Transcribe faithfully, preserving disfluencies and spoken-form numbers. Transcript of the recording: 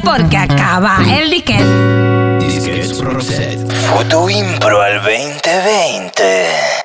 porque acaba el disquet. Disquets Pro set. Foto Impro al veinte veinte.